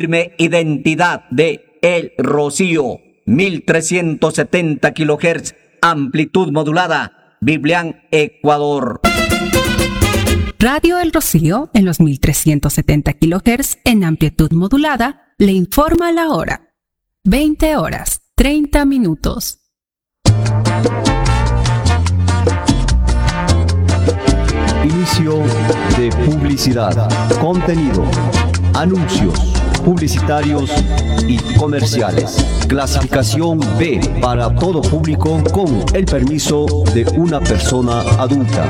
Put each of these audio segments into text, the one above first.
firme identidad de El Rocío, 1370 kHz, amplitud modulada, Biblián, Ecuador. Radio El Rocío, en los 1370 kHz, en amplitud modulada, le informa la hora. 20 horas, 30 minutos. Inicio de publicidad, contenido, anuncios publicitarios y comerciales. Clasificación B para todo público con el permiso de una persona adulta.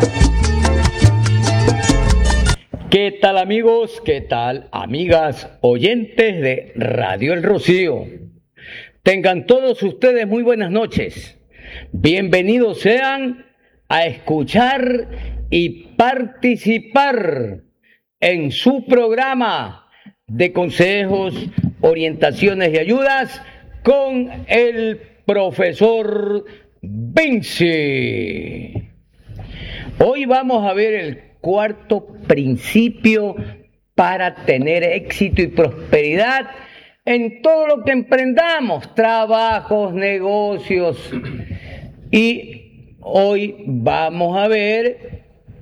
¿Qué tal, amigos? ¿Qué tal, amigas oyentes de Radio El Rocío? Tengan todos ustedes muy buenas noches. Bienvenidos sean a escuchar y participar en su programa de consejos, orientaciones y ayudas con el profesor Vinci. Hoy vamos a ver el cuarto principio para tener éxito y prosperidad en todo lo que emprendamos, trabajos, negocios. Y hoy vamos a ver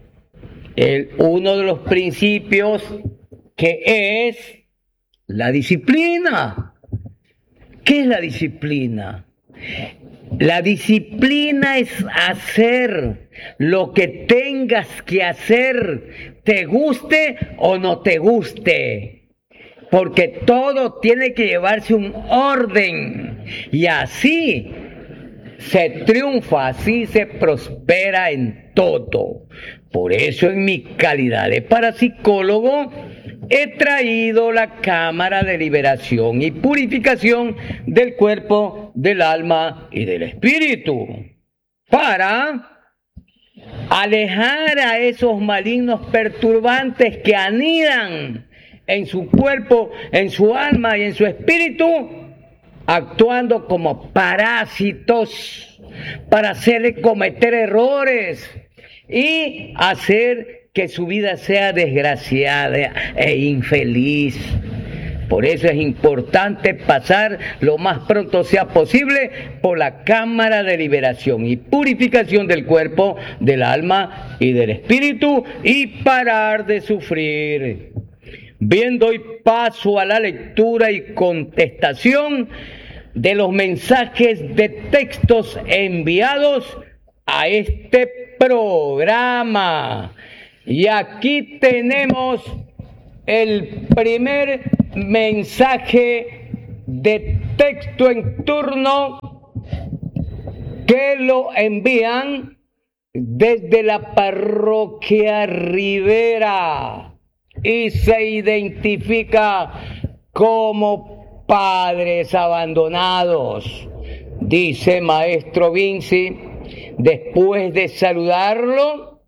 uno de los principios, que es la disciplina. ¿Qué es la disciplina? La disciplina es hacer lo que tengas que hacer, te guste o no te guste. Porque todo tiene que llevarse un orden. Y así se triunfa, así se prospera en todo. Por eso, en mi calidad de parapsicólogo, he traído la cámara de liberación y purificación del cuerpo, del alma y del espíritu, para alejar a esos malignos perturbantes que anidan en su cuerpo, en su alma y en su espíritu, actuando como parásitos para hacerle cometer errores y hacer que su vida sea desgraciada e infeliz. Por eso es importante pasar lo más pronto sea posible por la cámara de liberación y purificación del cuerpo, del alma y del espíritu, y parar de sufrir. Bien, doy paso a la lectura y contestación de los mensajes de textos enviados a este programa. Y aquí tenemos el primer mensaje de texto en turno, que lo envían desde la parroquia Rivera y se identifica como padres abandonados. Dice Maestro Vinci, después de saludarlo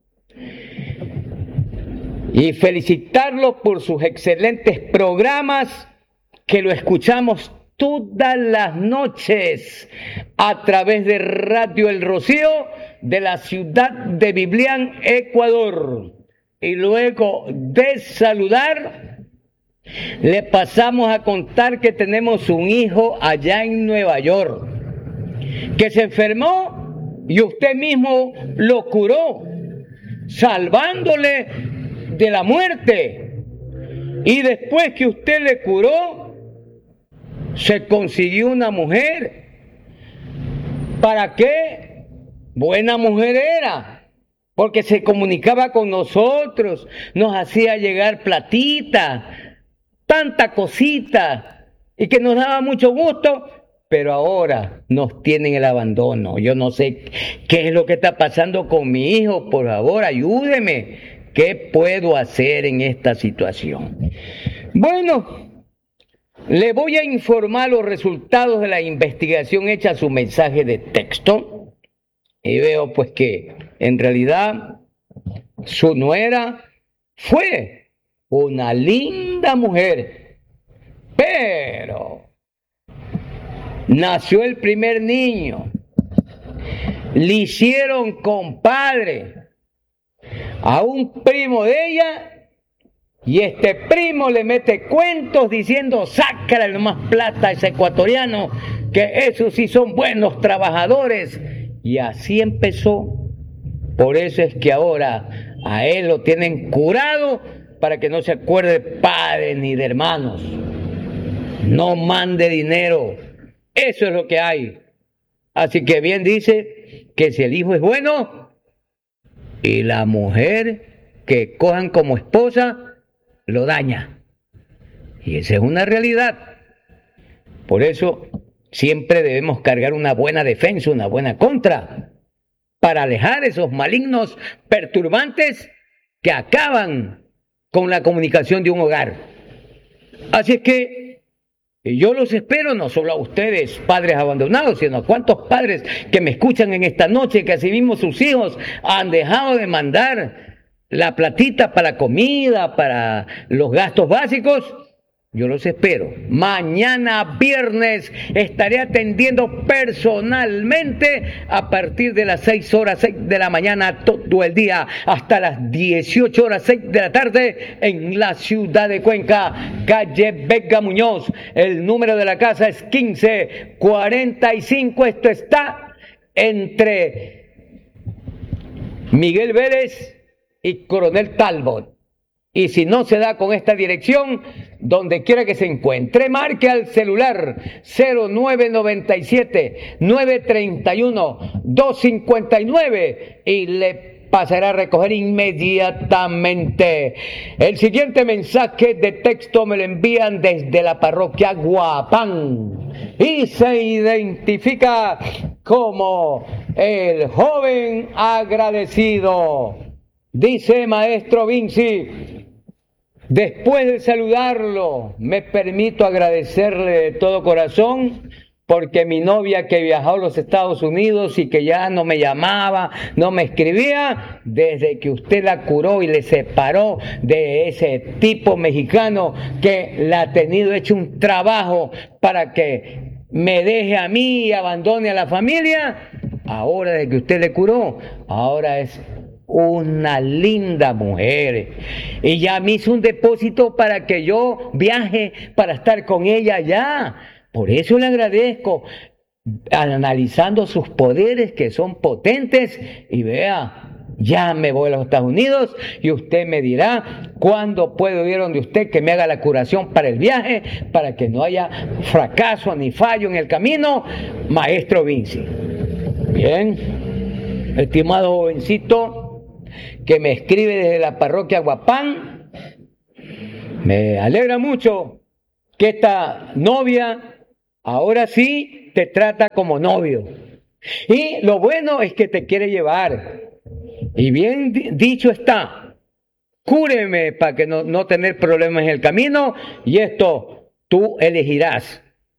y felicitarlo por sus excelentes programas, que lo escuchamos todas las noches a través de Radio El Rocío de la ciudad de Biblián, Ecuador. Y luego de saludar, le pasamos a contar que tenemos un hijo allá en Nueva York que se enfermó y usted mismo lo curó, salvándole de la muerte. Y después que usted le curó, se consiguió una mujer. ¿Para qué? Buena mujer era, porque se comunicaba con nosotros, nos hacía llegar platita, tanta cosita, y que nos daba mucho gusto. Pero ahora nos tienen el abandono. Yo no sé qué es lo que está pasando con mi hijo. Por favor, ayúdeme. ¿Qué puedo hacer en esta situación? Bueno, le voy a informar los resultados de la investigación hecha a su mensaje de texto. Y veo pues que en realidad su nuera fue una linda mujer. Pero nació el primer niño, le hicieron compadre a un primo de ella Y este primo le mete cuentos diciendo, sácale más plata a ese ecuatoriano, que esos sí son buenos trabajadores. Y así empezó. Por eso es que ahora a él lo tienen curado para que no se acuerde de padres ni de hermanos. No mande dinero. Eso es lo que hay. Así que bien dice que si el hijo es bueno y la mujer que cojan como esposa lo daña. Y esa es una realidad. Por eso siempre debemos cargar una buena defensa, una buena contra, para alejar esos malignos perturbantes que acaban con la comunicación de un hogar. Así es que yo los espero, no solo a ustedes, padres abandonados, sino a cuantos padres que me escuchan en esta noche, que así mismo sus hijos han dejado de mandar la platita para la comida, para los gastos básicos. Yo los espero. Mañana viernes estaré atendiendo personalmente a partir de las 6 de la mañana, todo el día, hasta las 18 horas, 6 de la tarde, en la ciudad de Cuenca, calle Vega Muñoz. El número de la casa es 1545. Esto está entre Miguel Vélez y Coronel Talbot. Y si no se da con esta dirección, donde quiera que se encuentre, marque al celular 0997-931-259 y le pasará a recoger inmediatamente. El siguiente mensaje de texto me lo envían desde la parroquia Guapán y se identifica como el joven agradecido. Dice Maestro Vinci: después de saludarlo, me permito agradecerle de todo corazón porque mi novia que viajó a los Estados Unidos y que ya no me llamaba, no me escribía, desde que usted la curó y le separó de ese tipo mexicano que la ha tenido hecho un trabajo para que me deje a mí y abandone a la familia, ahora de que usted le curó, ahora es una linda mujer y ya me hizo un depósito para que yo viaje para estar con ella allá. Por eso le agradezco, analizando sus poderes que son potentes, y vea, ya me voy a los Estados Unidos y usted me dirá cuándo puedo ir donde usted que me haga la curación para el viaje, para que no haya fracaso ni fallo en el camino, Maestro Vinci. Bien, estimado jovencito que me escribe desde la parroquia Guapán, me alegra mucho que esta novia ahora sí te trata como novio. Y lo bueno es que te quiere llevar. Y bien dicho está, cúreme para que no tener problemas en el camino, y esto tú elegirás.